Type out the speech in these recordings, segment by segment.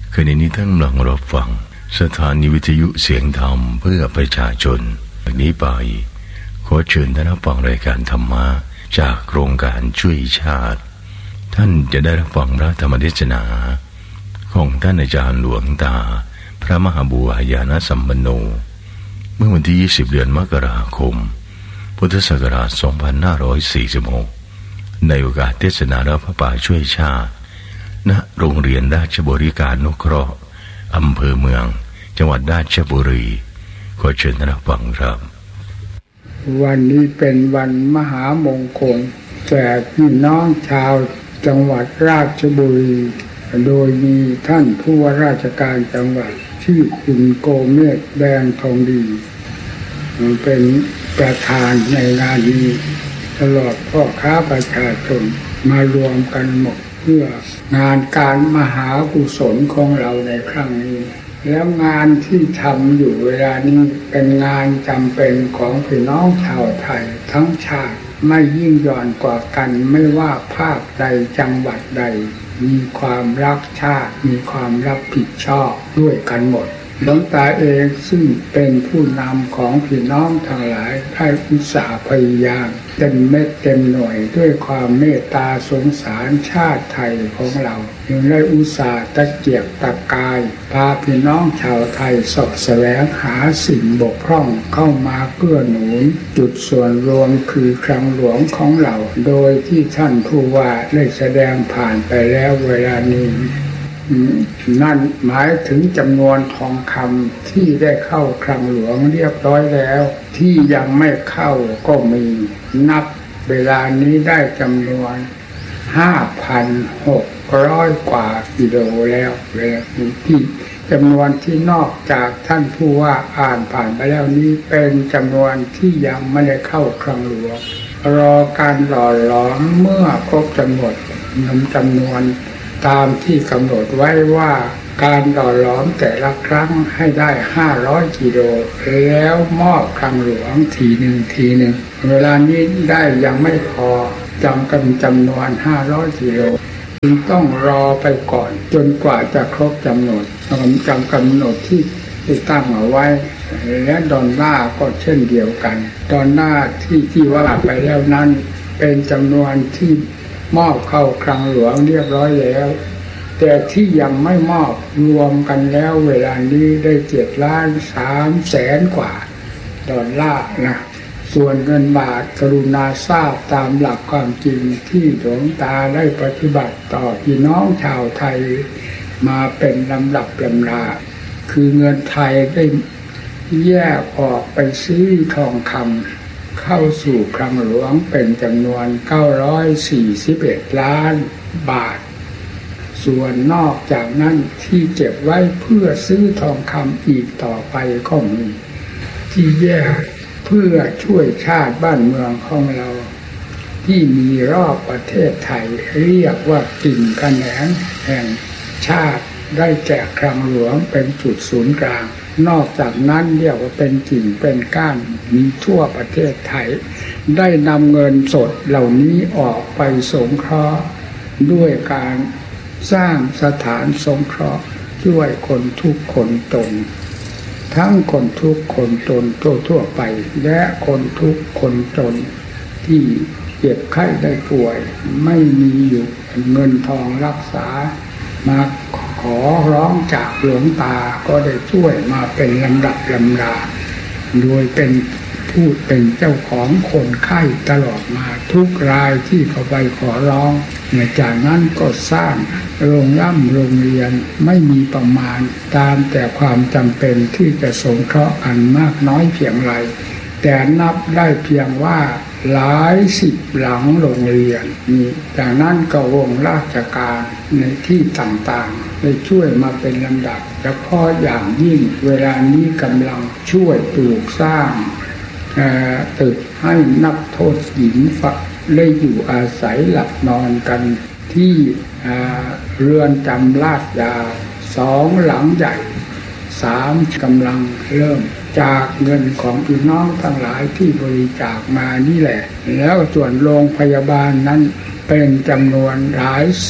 ขณะนี้ท่านกำลังรับฟังสถานีวิทยุเสียงธรรมเพื่อประชาชนจากนี้ไปขอเชิญท่านรับฟังรายการธรรมะจากโครงการช่วยชาติท่านจะได้รับฟังพระธรรมเทศนาของท่านอาจารย์หลวงตาพระมหาบัวยานสัมปันโนเมื่อวันที่20 เดือนมกราคมพุทธศักราช 2546ในโอกาสเทศนาพระป่าช่วยชาติณโรงเรียนราชบริการนุเคราะห์อำเภอเมืองจังหวัดราชบุรีขอเชิญท่านรับฟังครับวันนี้เป็นวันมหามงคลแก่พี่น้องชาวจังหวัดราชบุรีโดยมีท่านผู้ว่าราชการจังหวัดชื่อคุณโกเมศแดงทองดีเป็นประธานในงานนี้ตลอดพ่อค้าประชาชนมารวมกันหมดเพื่องานการมหากุศลของเราในครั้งนี้แล้วงานที่ทำอยู่เวลานี้เป็นงานจำเป็นของพี่น้องชาวไทยทั้งชาติไม่ยิ่งหย่อนกว่ากันไม่ว่าภาคใดจังหวัดใดมีความรักชาติมีความรับผิดชอบด้วยกันหมดหลวงตาเองซึ่งเป็นผู้นำของพี่น้องทั้งหลายได้อุตส่าห์พยายามเต็มเม็ดเต็มหน่วยด้วยความเมตตาสงสารชาติไทยของเรายังได้อุตส่าห์ตะเกียกตะกายพาพี่น้องชาวไทยเสาะแสวงหาสิ่งบกพร่องเข้ามาเกื้อหนุนจุดส่วนรวมคือคลังหลวงของเราโดยที่ท่านผู้ว่าได้แสดงผ่านไปแล้วเวลานี้นั่นหมายถึงจำนวนทองคำที่ได้เข้าคลังหลวงเรียบร้อยแล้วที่ยังไม่เข้าก็มีนับเวลานี้ได้จำนวน 5,600 กว่ากิโลแล้วเวลาที่จำนวนที่นอกจากท่านผู้ว่าอ่านผ่านไปแล้วนี้เป็นจำนวนที่ยังไม่ได้เข้าคลังหลวงรอการหล่อหลอมเมื่อครบจำนวนตามที่กำหนดไว้ว่าการหล่อหลอมแต่ละครั้งให้ได้500 กิโลแล้วมอบคลังหลวงทีหนึ่งเวลานี้ได้ยังไม่พอจำนวน500 กิโลจึงต้องรอไปก่อนจนกว่าจะครบกำหนดที่ตั้งเอาไว้และดอลลาร์ก็เช่นเดียวกันดอลลาร์ที่ว่าไปแล้วนั้นเป็นจำนวนที่มอบเข้าคลังหลวงเรียบร้อยแล้วแต่ที่ยังไม่มอบรวมกันแล้วเวลานี้ได้7,300,000 กว่าดอลลาร์นะส่วนเงินบาทกรุณาทราบตามหลักความจริงที่หลวงตาได้ปฏิบัติต่อพี่น้องชาวไทยมาเป็นลำดับลำดาคือเงินไทยได้แยกออกไปซื้อทองคำเข้าสู่คลังหลวงเป็นจำนวน941 ล้านบาทส่วนนอกจากนั้นที่เก็บไว้เพื่อซื้อทองคำอีกต่อไปก็มีที่แยกเพื่อช่วยชาติบ้านเมืองของเราที่มีรอบประเทศไทยเรียกว่ากิ่งแขนงแห่งชาติได้แจกคลังหลวงเป็นจุดศูนย์กลางนอกจากนั้นเรียกว่าเป็นกิ่งเป็นก้านมีทั่วประเทศไทยได้นำเงินสดเหล่านี้ออกไปสงเคราะห์ด้วยการสร้างสถานสงเคราะห์ช่วยคนทุกข์คนจนทั้งคนทุกข์คนจนทั่วไปและคนทุกข์คนจนที่เจ็บไข้ได้ป่วยไม่มีอยู่เงินทองรักษามาขอร้องจากหลวงตาก็ได้ช่วยมาเป็นลำดับลำดาโดยเป็นผู้เป็นเจ้าของคนไข้ตลอดมาทุกรายที่เขาไปขอร้องจากนั้นก็สร้างโรงเรียนไม่มีประมาณตามแต่ความจำเป็นที่จะสงเคราะห์กันมากน้อยเพียงไรแต่นับได้เพียงว่าหลายสิบหลังโรงเรียนมีจากนั้นก็วงราชการในที่ต่างๆได้ช่วยมาเป็นลำดับเฉพาะอย่างยิ่งเวลานี้กำลังช่วยปลูกสร้างตึกให้นักโทษหญิงได้อยู่อาศัยหลับนอนกันที่เรือนจำลาดยาว2 หลังใหญ่3กำลังเริ่มจากเงินของพี่น้องทั้งหลายที่บริจาคมานี่แหละแล้วส่วนโรงพยาบาลนั้นเป็นจำนวนหลายสิบ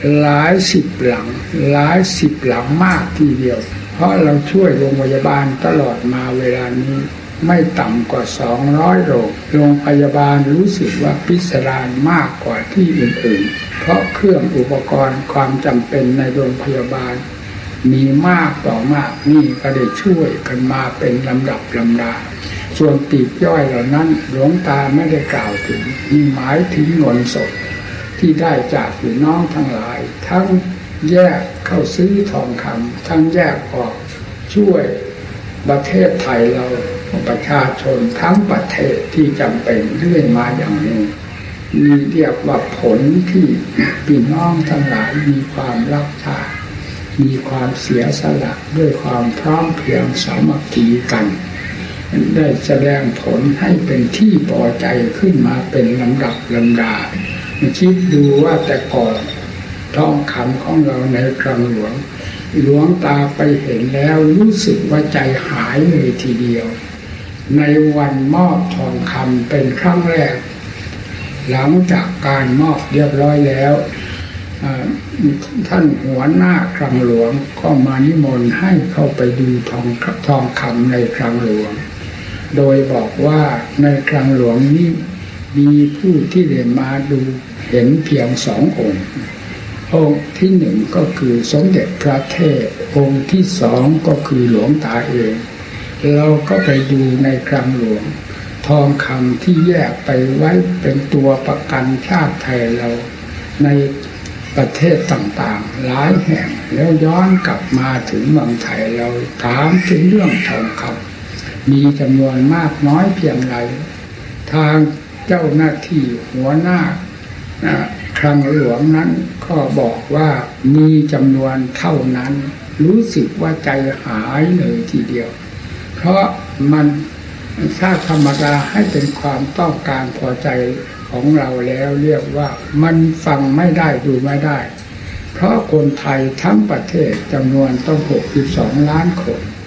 หลายสิบหลังมากทีเดียวเพราะเราช่วยโรงพยาบาลตลอดมาเวลานี้ไม่ต่ำกว่า200โรงพยาบาลรู้สึกว่าพิสดารมากกว่าที่อื่นๆเพราะเครื่องอุปกรณ์ความจำเป็นในโรงพยาบาลมีมากต่อมากนี่ก็ได้ช่วยกันมาเป็นลำดับลำดาส่วนปลีกย่อยเหล่านั้นหลวงตาไม่ได้กล่าวถึงนี่หมายถึงเงินสดที่ได้จากพี่น้องทั้งหลายทั้งแยกเข้าซื้อทองคำทั้งแยกออกช่วยประเทศไทยเราประชาชนทั้งประเทศที่จำเป็นเรื่อยมาอย่างนี้มีเรียกว่าผลที่พี่น้องทั้งหลายมีความรักชาติมีความเสียสละด้วยความพร้อมเพรียงสามัคคีกันได้แสดงผลให้เป็นที่พอใจขึ้นมาเป็นลำดับลำดาคิดดูว่าแต่ก่อนทองคำของเราในครั้งหลวงตาไปเห็นแล้วรู้สึกว่าใจหายเลยทีเดียวในวันมอบทองคำเป็นครั้งแรกหลังจากการมอบเรียบร้อยแล้วท่านหัวหน้าคลังหลวงก็มานิมนต์ให้เข้าไปดูทองคำในคลังหลวงโดยบอกว่าในคลังหลวงนี้มีผู้ที่ได้มาดูเห็นเพียง2 องค์ที่1ก็คือสมเด็จพระเทพองค์ที่2ก็คือหลวงตาเองเราก็ไปดูในคลังหลวงทองคำที่แยกไปไว้เป็นตัวประกันชาติไทยเราในประเทศต่างๆหลายแห่งแล้วย้อนกลับมาถึงเมืองไทยเราถามถึงเรื่องทองคำมีจำนวนมากน้อยเพียงไรทางเจ้าหน้าที่หัวหน้าคลังหลวงนั้นก็บอกว่ามีจำนวนเท่านั้นรู้สึกว่าใจหายเลยทีเดียวเพราะมันถ้าธรรมดาให้เป็นความต้องการพอใจของเราแล้วเรียกว่ามันฟังไม่ได้ดูไม่ได้เพราะคนไทยทั้งประเทศจำนวนต้อง62 ล้านคน